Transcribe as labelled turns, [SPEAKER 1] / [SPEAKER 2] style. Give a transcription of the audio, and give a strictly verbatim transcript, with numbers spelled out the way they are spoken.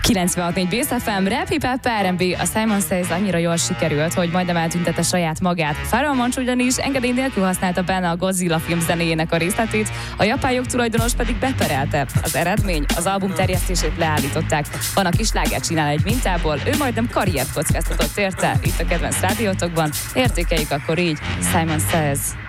[SPEAKER 1] kilencvenhat négy Bész ef em, Rap, Hip-Hop, er and bé, a Simon Says annyira jól sikerült, hogy majdnem eltüntette saját magát. Pharoah Monch ugyanis engedély nélkül használta benne a Godzilla film zenéjének a részletét, a japán jogtulajdonos pedig beperelte. Az eredmény, az album terjesztését leállították. Van, aki slágert csinál egy mintából, ő majdnem karriert kockáztatott érte. Itt a kedvenc rádiótokban, értékeljük akkor így, Simon Says.